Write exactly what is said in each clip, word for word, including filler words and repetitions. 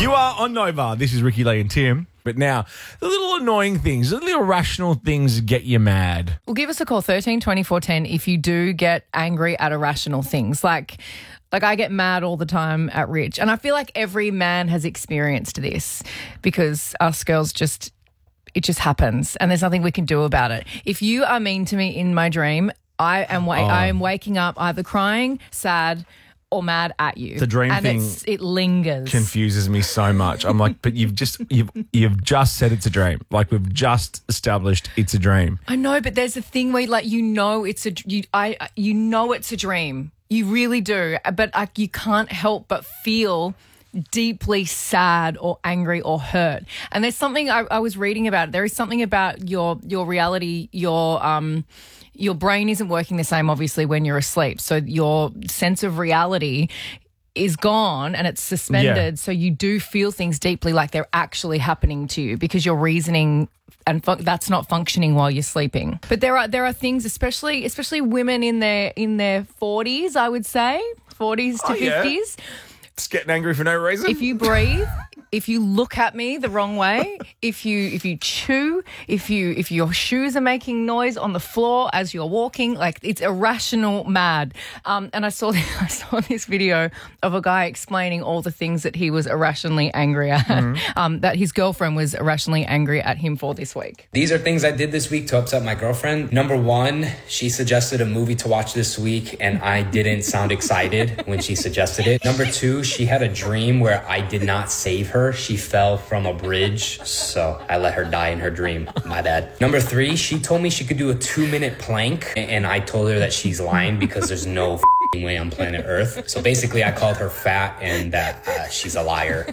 You are on Nova. This is Ricky Lee and Tim. But now, the little annoying things, the little irrational things get you mad. Well, give us a call, thirteen twenty-four ten, if you do get angry at irrational things. Like, like I get mad all the time at Rich. And I feel like every man has experienced this because us girls just, it just happens and there's nothing we can do about it. If you are mean to me in my dream, I am, wa- Oh. I am waking up either crying, sad, or mad at you. The dream and thing it's, it lingers. Confuses me so much. I'm like, but you've just you've you've just said it's a dream. Like we've just established it's a dream. I know, but there's a thing where like you know it's a you I you know it's a dream. You really do, but like you can't help but feel deeply sad or angry or hurt. And there's something I, I was reading about. There is something about your your reality, your um your brain isn't working the same obviously when you're asleep. So your sense of reality is gone and it's suspended. Yeah. So you do feel things deeply like they're actually happening to you because your reasoning and fun- that's not functioning while you're sleeping. But there are there are things, especially especially women in their in their forties, I would say, forties to Oh, yeah. fifties. It's getting angry for no reason. If you breathe, if you look at me the wrong way, if you if you chew, if you if your shoes are making noise on the floor as you're walking, like it's irrational mad. Um, and I saw I saw this video of a guy explaining all the things that he was irrationally angry at, Mm-hmm. um, that his girlfriend was irrationally angry at him for this week. These are things I did this week to upset my girlfriend. Number one, she suggested a movie to watch this week, and I didn't sound excited when she suggested it. Number two, she had a dream where I did not save her. She fell from a bridge, so I let her die in her dream. My bad. Number three, she told me she could do a two-minute plank, and I told her that she's lying because there's no f***ing way on planet Earth. So basically, I called her fat and that uh, she's a liar.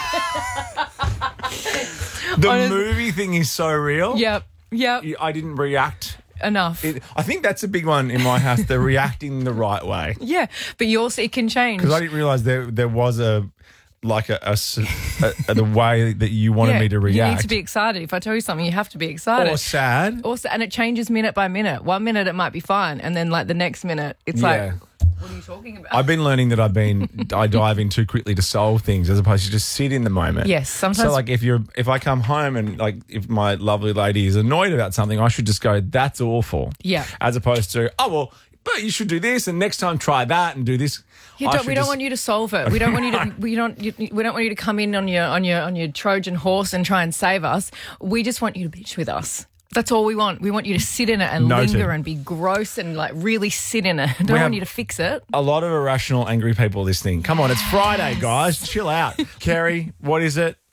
the Honest- movie thing is so real. Yep, yep, I didn't react. enough. It, I think that's a big one in my house. They're reacting the right way. Yeah, but you also it can change. Because I didn't realise there there was a like a, a s- a- a- the way that you wanted Yeah, me to You react. need to be excited. If I tell you something, you have to be excited. or sad. Also, and it changes minute by minute. One minute it might be fine, and then like the next minute, it's Yeah. like, what are you talking about? I've been learning that I've been I dive in too quickly to solve things as opposed to just sit in the moment. Yes, sometimes- So like if you're if I come home and like if my lovely lady is annoyed about something, I should just go, that's awful. Yeah. As opposed to, oh well, but you should do this and next time try that and do this. Yeah, I don't, should we don't just- want you to solve it. We don't want you to. We don't. You, we don't want you to come in on your on your on your Trojan horse and try and save us. We just want you to bitch with us. That's all we want. We want you to sit in it and Noted. linger and be gross and like really sit in it. Don't We want have- you to fix it. A lot of irrational, angry people listening. Come on, it's Friday, guys. Chill out. Kerry, what is it?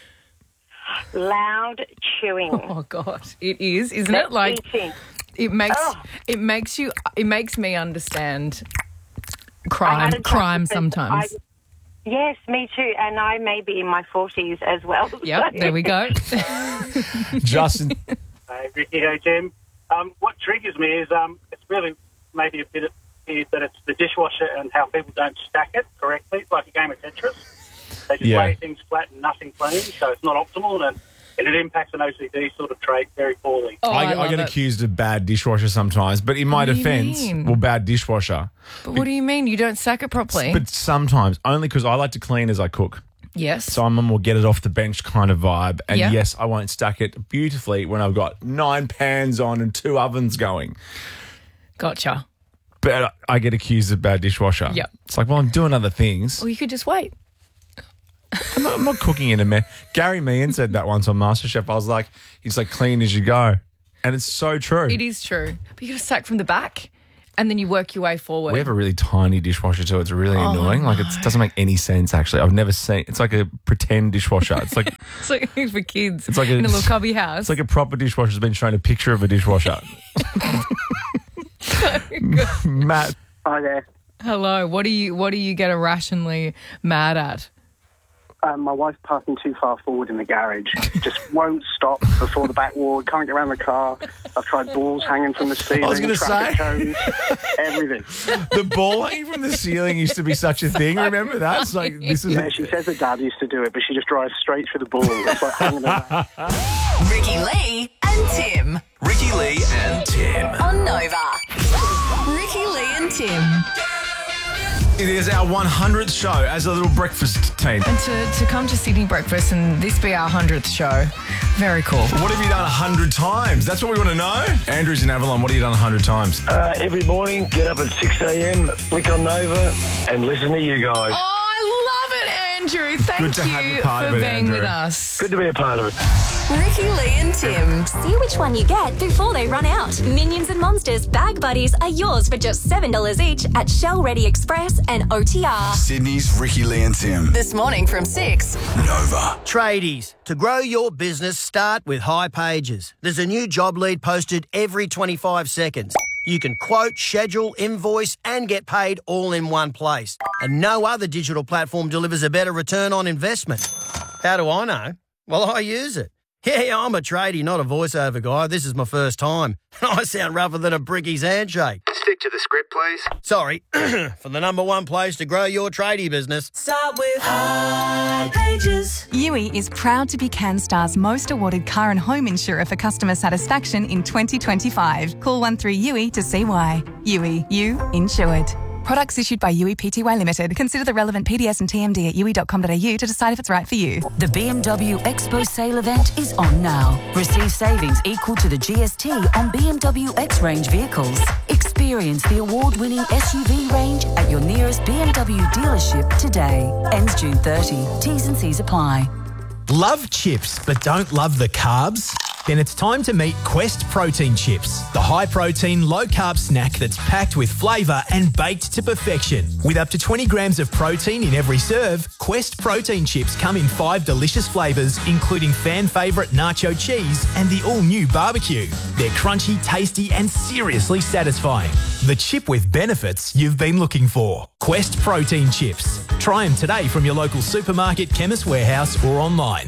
Loud chewing. Oh God, it is, isn't it? Like Eating. it makes Oh. it makes you. It makes me understand I crime. had a chat Crime because sometimes. I- yes, me too. And I may be in my forties as well. Yep, there we go. Justin. Hey, Ricky, hey, Tim. Um, what triggers me is um, it's really maybe a bit of weird that it's the dishwasher and how people don't stack it correctly. It's like a game of Tetris. They just Yeah. lay things flat and nothing clean, so it's not optimal, and, and it impacts an O C D sort of trait very poorly. Oh, I, I, I love get it. accused of bad dishwasher sometimes, but in my What do you defence, mean? well, bad dishwasher. But what do you mean? You don't stack it properly? But sometimes, only because I like to clean as I cook. yes. So I'm a more get it off the bench kind of vibe. And Yeah. yes, I won't stack it beautifully when I've got nine pans on and two ovens going. Gotcha. But I get accused of bad dishwasher. Yep. It's like, well, I'm doing other things. Or you could just wait. I'm not, I'm not cooking in a mess. Gary Meehan said that once on MasterChef. I was like, he's like, clean as you go. And it's so true. It is true. But you got to stack from the back and then you work your way forward. We have a really tiny dishwasher too. It's really annoying. Like it doesn't make any sense actually. I've never seen. It's like a pretend dishwasher. It's like It's like for kids It's like a- in a little cubby house. it's like a proper dishwasher's been shown a picture of a dishwasher. Matt, Hi there. Hello. What do you What do you get irrationally mad at? Um, my wife's parking too far forward in the garage. Just won't stop before the back wall. Can't get around the car. I've tried balls hanging from the ceiling. I was gonna traffic say. cones, everything. the ball hanging from the ceiling used to be such a thing. Remember that? It's like this is. Yeah, she says that Dad used to do it, but she just drives straight through the ball. It's like hanging around. Ricky Lee and Tim Ricky Lee and Tim. on Nova. Ricky Lee and Tim. It is our one hundredth show as a little breakfast team. And to, to come to Sydney Breakfast and this be our hundredth show, very cool. What have you done a hundred times? That's what we want to know. Andrew's in Avalon. What have you done a hundred times? Uh, every morning, get up at six a.m, flick on Nova and listen to you guys. Oh, I love it, Andrew. Thank Good to have you you part for of it, being Andrew. with us. Good to be a part of it. Ricky, Lee and Tim. See which one you get before they run out. Minions and Monsters Bag Buddies are yours for just seven dollars each at Shell Ready Express and O T R. Sydney's Ricky, Lee and Tim. This morning from six. Nova. Tradies, to grow your business, start with High Pages. There's a new job lead posted every twenty-five seconds. You can quote, schedule, invoice and get paid all in one place. And no other digital platform delivers a better return on investment. How do I know? Well, I use it. Yeah, I'm a tradie, not a voiceover guy. This is my first time. I sound rougher than a bricky's handshake. Stick to the script, please. Sorry, for the number one place to grow your tradie business. Start with High Pages. Yui is proud to be CanStar's most awarded car and home insurer for customer satisfaction in twenty twenty-five. Call one three U I to see why. Yui, you insured. Products issued by Yui Pty Limited. Consider the relevant P D S and T M D at yui dot com dot a u to decide if it's right for you. The B M W Expo sale event is on now. Receive savings equal to the G S T on B M W X-Range vehicles. Experience the award-winning S U V range at your nearest B M W dealership today. Ends June thirtieth. T's and C's apply. Love chips but don't love the carbs? Then it's time to meet Quest Protein Chips, the high-protein, low-carb snack that's packed with flavour and baked to perfection. With up to twenty grams of protein in every serve, Quest Protein Chips come in five delicious flavours, including fan favourite nacho cheese and the all-new barbecue. They're crunchy, tasty and seriously satisfying. The chip with benefits you've been looking for. Quest Protein Chips. Try them today from your local supermarket, Chemist Warehouse or online.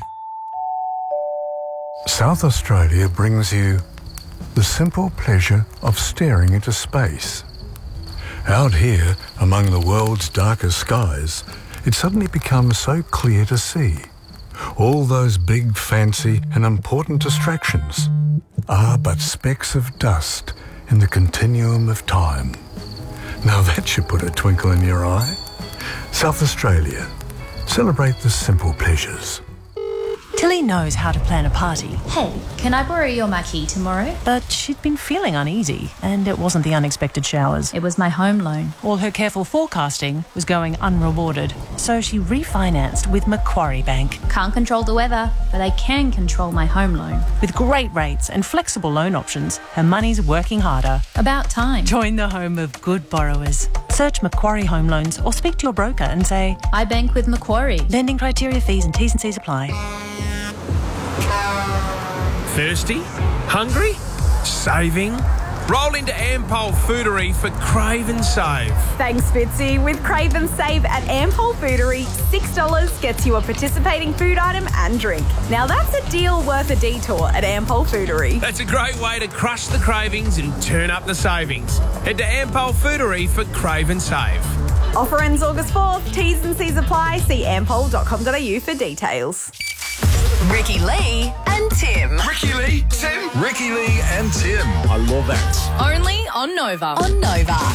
South Australia brings you the simple pleasure of staring into space. Out here, among the world's darkest skies, it suddenly becomes so clear to see. All those big, fancy and important distractions are but specks of dust in the continuum of time. Now that should put a twinkle in your eye. South Australia. Celebrate the simple pleasures. Tilly knows how to plan a party. Hey, can I borrow your marquee tomorrow? But she'd been feeling uneasy, and it wasn't the unexpected showers. It was my home loan. All her careful forecasting was going unrewarded, so she refinanced with Macquarie Bank. Can't control the weather, but I can control my home loan. With great rates and flexible loan options, her money's working harder. About time. Join the home of good borrowers. Search Macquarie Home Loans or speak to your broker and say, I bank with Macquarie. Lending criteria, fees and T's and C's apply. Thirsty? Hungry? Saving? Roll into Ampol Foodery for Crave and Save. Thanks, Fitzy. With Crave and Save at Ampol Foodery, six dollars gets you a participating food item and drink. Now that's a deal worth a detour at Ampol Foodery. That's a great way to crush the cravings and turn up the savings. Head to Ampol Foodery for Crave and Save. Offer ends August fourth. T's and C's apply. See ampol dot com dot a u for details. Ricky Lee and Tim. Ricky Lee, Tim. Ricky Lee and Tim. I love that. Only on Nova. On Nova.